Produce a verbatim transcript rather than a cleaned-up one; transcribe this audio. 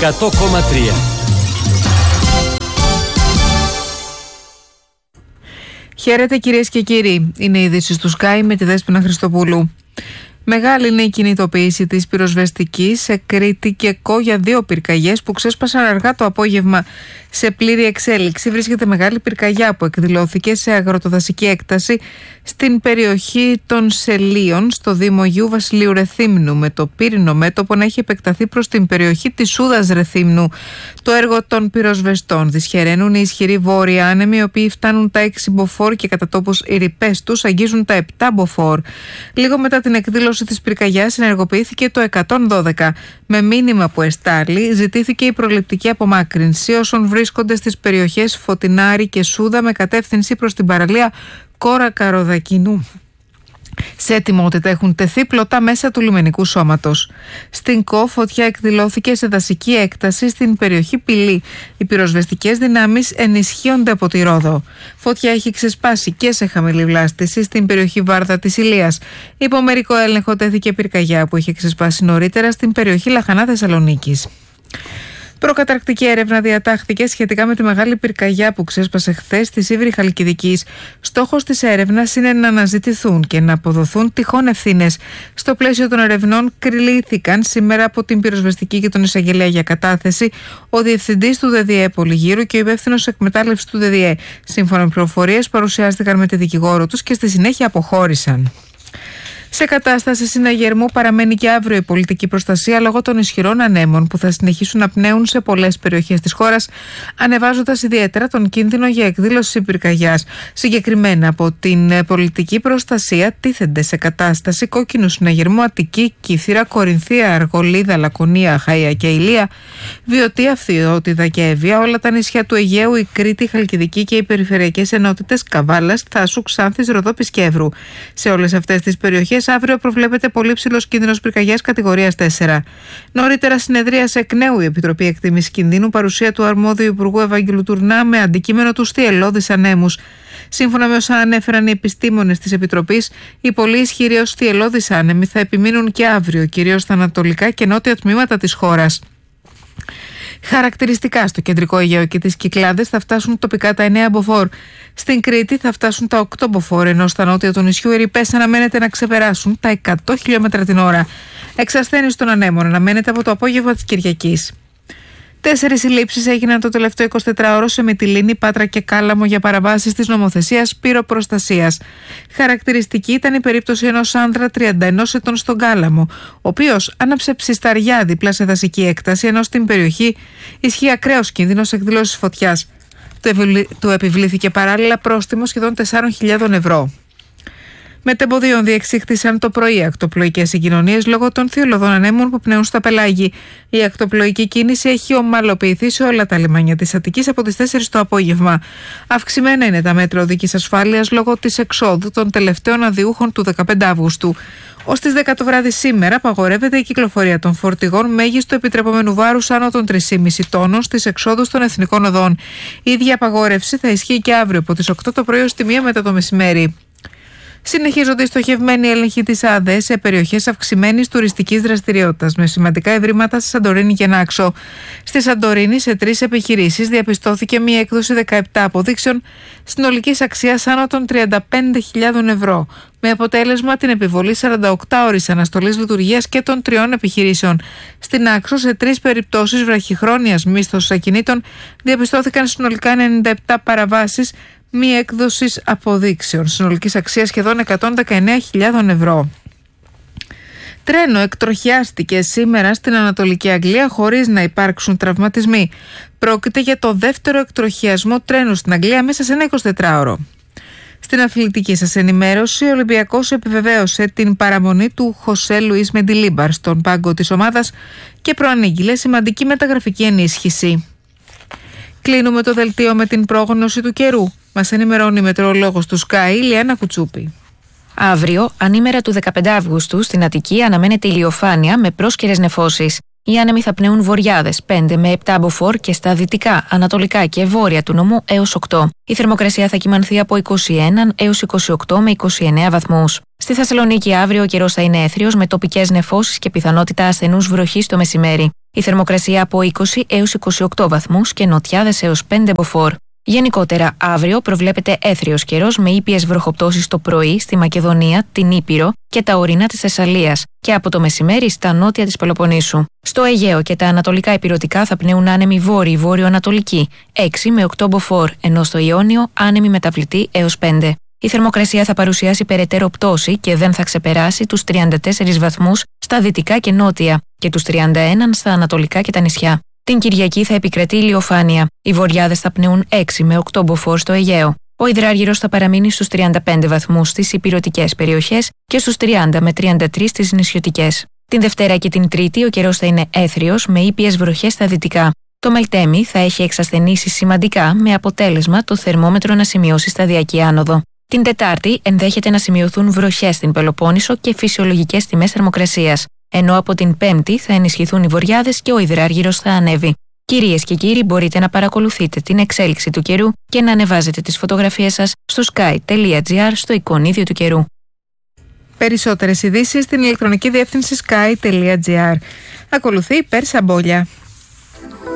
εκατό κόμμα τρία. Χαίρετε κυρίες και κύριοι, είναι οι ειδήσεις του Sky με τη Δέσποινα Χριστοπούλου. Μεγάλη είναι η κινητοποίηση της πυροσβεστικής σε Κρήτη και Κο για δύο πυρκαγιές που ξέσπασαν αργά το απόγευμα. Σε πλήρη εξέλιξη βρίσκεται μεγάλη πυρκαγιά που εκδηλώθηκε σε αγροτοδασική έκταση στην περιοχή των Σελίων στο Δήμο Αγίου Βασιλείου Ρεθύμνου, με το πύρινο μέτωπο να έχει επεκταθεί προς την περιοχή της Σούδας Ρεθύμνου. Το έργο των πυροσβεστών δυσχεραίνουν οι ισχυροί βόρειοι άνεμοι, οι οποίοι φτάνουν τα έξι μποφόρ και κατά τόπους οι ρηπές τους αγγίζουν τα επτά μποφόρ. Λίγο μετά την εκδήλωση της πυρκαγιάς ενεργοποιήθηκε το εκατόν δώδεκα. Με μήνυμα που εστάλει, ζητήθηκε η προληπτική απομάκρυνση όσων βρίσκονται στις περιοχές Φωτεινάρη και Σούδα με κατεύθυνση προς την παραλία Κόρα Καροδακινού. Σε ετοιμότητα έχουν τεθεί πλωτά μέσα του λιμενικού σώματος. Στην Κο, φωτιά εκδηλώθηκε σε δασική έκταση στην περιοχή Πηλή. Οι πυροσβεστικές δυνάμεις ενισχύονται από τη Ρόδο. Φωτιά έχει ξεσπάσει και σε χαμηλή βλάστηση στην περιοχή Βάρδα της Ηλίας. Υπό μερικό έλεγχο τέθηκε πυρκαγιά που είχε ξεσπάσει νωρίτερα στην περιοχή Λαχανά Θεσσαλονίκης. Προκαταρκτική έρευνα διατάχθηκε σχετικά με τη μεγάλη πυρκαγιά που ξέσπασε χθες στη Σίβρη Χαλκιδικής. Στόχος της έρευνας είναι να αναζητηθούν και να αποδοθούν τυχόν ευθύνες. Στο πλαίσιο των ερευνών, κλήθηκαν σήμερα από την πυροσβεστική και τον εισαγγελέα για κατάθεση ο διευθυντής του ΔΔΕ Πολυγύρου και ο υπεύθυνος εκμετάλλευσης του ΔΔΕ. Σύμφωνα με πληροφορίες, παρουσιάστηκαν με τη δικηγόρο τους και στη συνέχεια αποχώρησαν. Σε κατάσταση συναγερμού παραμένει και αύριο η πολιτική προστασία λόγω των ισχυρών ανέμων που θα συνεχίσουν να πνέουν σε πολλές περιοχές της χώρας, ανεβάζοντας ιδιαίτερα τον κίνδυνο για εκδήλωση πυρκαγιάς. Συγκεκριμένα από την πολιτική προστασία τίθενται σε κατάσταση κόκκινου συναγερμού Αττική, Κύθυρα, Κορινθία, Αργολίδα, Λακωνία, Χαΐα και Ηλία, Βιωτία, Φθιώτιδα και Εύβοια, όλα τα νησιά του Αιγαίου, η Κρήτη, η Χαλκιδική και οι περιφερειακές ενότητες Καβάλας, Θάσου, Ξάνθης, Ροδόπης και Εύρου. Σε όλες αυτές τις περιοχές αύριο προβλέπεται πολύ ψηλός κίνδυνος πυρκαγιάς κατηγορίας τέσσερα. Νωρίτερα συνεδρίασε εκ νέου η Επιτροπή Εκτίμησης Κινδύνου, παρουσία του αρμόδιου Υπουργού Ευαγγελού Τουρνά με αντικείμενο τους θυελλώδεις ανέμους. Σύμφωνα με όσα ανέφεραν οι επιστήμονες της Επιτροπής, οι πολύ ισχυροί ως θυελλώδεις άνεμοι θα επιμείνουν και αύριο, κυρίως στα ανατολικά και νότια τμήματα της χώρας. Χαρακτηριστικά στο κεντρικό Αιγαίο και τις Κυκλάδες θα φτάσουν τοπικά τα εννέα μποφόρ. Στην Κρήτη θα φτάσουν τα οκτώ μποφόρ, ενώ στα νότια του νησιού οι ρηπές αναμένεται να ξεπεράσουν τα εκατό χιλιόμετρα την ώρα. Εξασθένιση των ανέμων αναμένεται από το απόγευμα της Κυριακής. Τέσσερις συλλήψεις έγιναν το τελευταίο εικοσιτετράωρο σε Μυτιλήνη, Πάτρα και Κάλαμο για παραβάσεις της νομοθεσίας πυροπροστασίας. Χαρακτηριστική ήταν η περίπτωση ενός άνδρα τριάντα ενός ετών στον Κάλαμο, ο οποίος άναψε ψισταριά δίπλα σε δασική έκταση, ενώ στην περιοχή ισχύει ακραίος κίνδυνος εκδήλωσης φωτιάς. Του επιβλήθηκε παράλληλα πρόστιμο σχεδόν τεσσάρων χιλιάδων ευρώ. Μετεμποδίων διεξήχθησαν το πρωί ακτοπλοϊκές συγκοινωνίες λόγω των θυελλωδών ανέμων που πνέουν στα πελάγη. Η ακτοπλοϊκή κίνηση έχει ομαλοποιηθεί σε όλα τα λιμάνια της Αττικής από τις τέσσερις το απόγευμα. Αυξημένα είναι τα μέτρα οδικής ασφάλειας λόγω της εξόδου των τελευταίων αδειούχων του δεκαπέντε Αυγούστου. Ως τις δέκα το βράδυ σήμερα απαγορεύεται η κυκλοφορία των φορτηγών μέγιστο επιτρεπόμενου βάρους άνω των τρία κόμμα πέντε τόνων στις εξόδους των εθνικών οδών. Η ίδια απαγόρευση θα ισχύει και αύριο από τις οκτώ το πρωί ως τη μία μετά το μεσημέρι. Συνεχίζονται οι στοχευμένοι έλεγχοι της ΑΔΕ σε περιοχές αυξημένης τουριστικής δραστηριότητας, με σημαντικά ευρήματα στη Σαντορίνη και Νάξο. Στη Σαντορίνη, σε τρεις επιχειρήσεις, διαπιστώθηκε μία έκδοση δεκαεπτά αποδείξεων συνολικής αξίας άνω των τριάντα πέντε χιλιάδων ευρώ, με αποτέλεσμα την επιβολή σαράντα οκτώ ώρες αναστολής λειτουργίας και των τριών επιχειρήσεων. Στην Νάξο, σε τρεις περιπτώσεις βραχυχρόνιας μίσθωσης ακινήτων, διαπιστώθηκαν συνολικά ενενήντα επτά παραβάσεις μη έκδοσης αποδείξεων, συνολικής αξίας σχεδόν εκατόν δεκαεννέα χιλιάδων ευρώ. Τρένο εκτροχιάστηκε σήμερα στην Ανατολική Αγγλία χωρίς να υπάρξουν τραυματισμοί. Πρόκειται για το δεύτερο εκτροχιασμό τρένου στην Αγγλία μέσα σε ένα εικοσιτετράωρο. Στην αθλητική σας ενημέρωση, ο Ολυμπιακός επιβεβαίωσε την παραμονή του Χωσέ Λουίς Μεντιλίμπαρ στον πάγκο της ομάδας και προανήγγειλε σημαντική μεταγραφική ενίσχυση. Κλείνουμε το δελτίο με την πρόγνωση του καιρού. Μας ενημερώνει η μετεωρολόγος του Sky, Λιάννα Κουτσούπη. Αύριο, ανήμερα του δεκαπέντε Αυγούστου, στην Αττική αναμένεται ηλιοφάνεια με πρόσκαιρες νεφώσεις. Οι άνεμοι θα πνέουν βορειάδες πέντε με επτά μποφόρ και στα δυτικά, ανατολικά και βόρεια του νομού έως οκτώ. Η θερμοκρασία θα κυμανθεί από είκοσι ένα έως είκοσι οκτώ με είκοσι εννέα βαθμούς. Στη Θεσσαλονίκη αύριο ο καιρός θα είναι έθριος με τοπικές νεφώσεις και πιθανότητα ασθενούς βροχής το μεσημέρι. Η θερμοκρασία από είκοσι έως είκοσι οκτώ βαθμούς και νοτιάδες έως πέντε μποφόρ. Γενικότερα, αύριο προβλέπεται έθριος καιρός με ήπιες βροχοπτώσεις το πρωί στη Μακεδονία, την Ήπειρο και τα ορεινά της Θεσσαλίας και από το μεσημέρι στα νότια της Πελοποννήσου. Στο Αιγαίο και τα ανατολικά ηπειρωτικά θα πνέουν άνεμοι βόρειοι βόρειο-ανατολικοί έξι με οκτώ μποφόρ, ενώ στο Ιόνιο άνεμοι μεταβλητοί έως πέντε. Η θερμοκρασία θα παρουσιάσει περαιτέρω πτώση και δεν θα ξεπεράσει τους τριάντα τέσσερις βαθμούς στα δυτικά και νότια και τους τριάντα ένα στα ανατολικά και τα νησιά. Την Κυριακή θα επικρατεί ηλιοφάνεια. Οι βορειάδες θα πνέουν έξι με οκτώ μποφόρ στο Αιγαίο. Ο υδράργυρος θα παραμείνει στους τριάντα πέντε βαθμούς στις ηπειρωτικές περιοχές και στους τριάντα με τριάντα τρία στις νησιωτικές. Την Δευτέρα και την Τρίτη ο καιρός θα είναι έθριος με ήπιες βροχές στα δυτικά. Το Μελτέμι θα έχει εξασθενήσει σημαντικά με αποτέλεσμα το θερμόμετρο να σημειώσει σταδιακή άνοδο. Την Τετάρτη ενδέχεται να σημειωθούν βροχές στην Πελοπόννησο και φυσιολογικές τιμές θερμοκρασίας, ενώ από την Πέμπτη θα ενισχυθούν οι βορειάδες και ο υδράργυρος θα ανέβει. Κυρίες και κύριοι, μπορείτε να παρακολουθείτε την εξέλιξη του καιρού και να ανεβάζετε τις φωτογραφίες σας στο sky τελεία gr στο εικονίδιο του καιρού. Περισσότερες ειδήσεις στην ηλεκτρονική διεύθυνση sky τελεία gr. Ακολουθεί η Πέρσα Μπόλια.